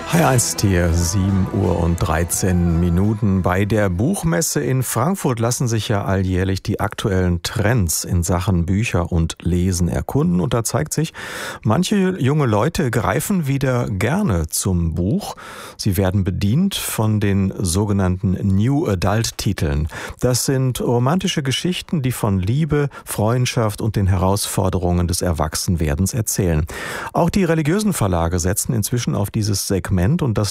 Hi1 hier, 7:13 Bei der Buchmesse in Frankfurt lassen sich ja alljährlich die aktuellen Trends in Sachen Bücher und Lesen erkunden. Und da zeigt sich, manche junge Leute greifen wieder gerne zum Buch. Sie werden bedient von den sogenannten New Adult-Titeln. Das sind romantische Geschichten, die von Liebe, Freundschaft und den Herausforderungen des Erwachsenwerdens erzählen. Auch die religiösen Verlage setzen inzwischen auf dieses Segment und das